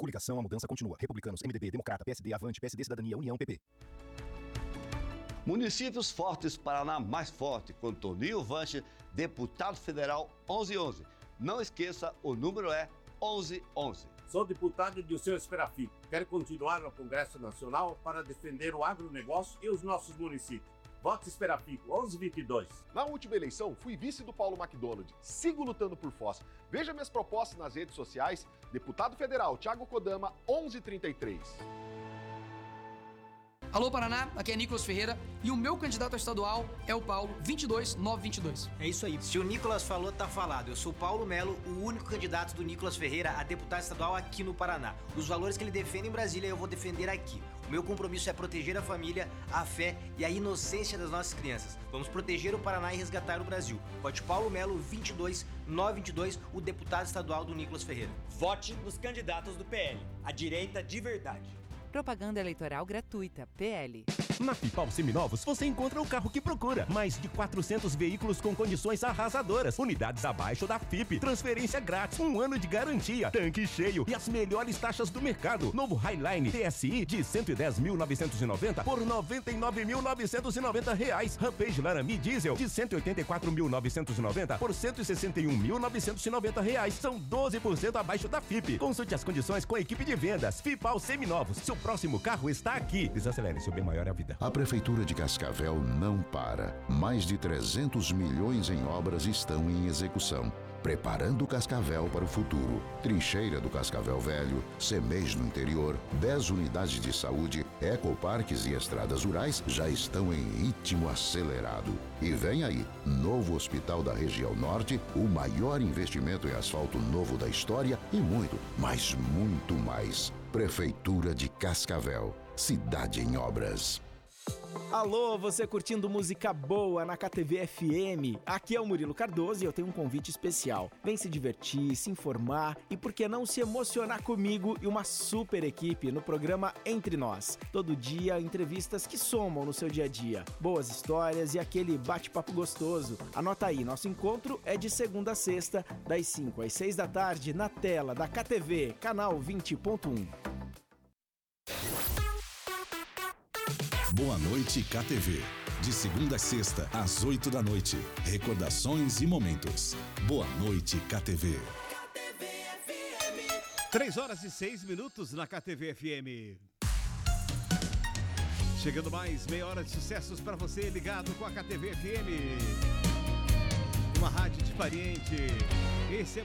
Coligação, a mudança continua. Republicanos, MDB, Democrata, PSD, Avante, PSD, Cidadania, União, PP. Municípios fortes, Paraná mais forte, com Toninho Vanche, deputado federal 1111. Não esqueça, o número é 1111. Sou deputado de Seu Esperafico. Quero continuar no Congresso Nacional para defender o agronegócio e os nossos municípios. Vote Esperafico, 1122. Na última eleição, fui vice do Paulo McDonald. Sigo lutando por Foz. Veja minhas propostas nas redes sociais. Deputado Federal Thiago Kodama, 1133. Alô Paraná, aqui é Nicolas Ferreira e o meu candidato estadual é o Paulo 22922. É isso aí. Se o Nicolas falou, tá falado. Eu sou Paulo Melo, o único candidato do Nicolas Ferreira a deputado estadual aqui no Paraná. Os valores que ele defende em Brasília eu vou defender aqui. O meu compromisso é proteger a família, a fé e a inocência das nossas crianças. Vamos proteger o Paraná e resgatar o Brasil. Vote Paulo Melo 22922, o deputado estadual do Nicolas Ferreira. Vote nos candidatos do PL, a direita de verdade. Propaganda eleitoral gratuita, PL. Na Fipal Seminovos você encontra o carro que procura. Mais de 400 veículos com condições arrasadoras. Unidades abaixo da FIP. Transferência grátis. 1 ano de garantia. Tanque cheio e as melhores taxas do mercado. Novo Highline TSI de 110.990 por R$ 99.990. Rampage Laramie Diesel de 184.990 por R$ 161.990. São 12% abaixo da FIP. Consulte as condições com a equipe de vendas. Fipal Seminovos. Seu próximo carro está aqui. Desacelere, seu bem maior é a vida. A Prefeitura de Cascavel não para. Mais de 300 milhões em obras estão em execução, preparando Cascavel para o futuro. Trincheira do Cascavel Velho, CEMEIS no interior, 10 unidades de saúde, ecoparques e estradas rurais já estão em ritmo acelerado. E vem aí, novo hospital da região norte, o maior investimento em asfalto novo da história e muito, mas muito mais. Prefeitura de Cascavel, cidade em obras. Alô, você curtindo música boa na KTV FM? Aqui é o Murilo Cardoso e eu tenho um convite especial. Vem se divertir, se informar e por que não se emocionar comigo e uma super equipe no programa Entre Nós. Todo dia, entrevistas que somam no seu dia a dia. Boas histórias e aquele bate-papo gostoso. Anota aí, nosso encontro é de segunda a sexta, das 5 às 6 da tarde, na tela da KTV, canal 20.1. Boa Noite KTV. De segunda a sexta, às 8 da noite. Recordações e momentos. Boa Noite KTV. 3h06 na KTV FM. Chegando mais meia hora de sucessos para você ligado com a KTV FM. Uma rádio diferente. Esse é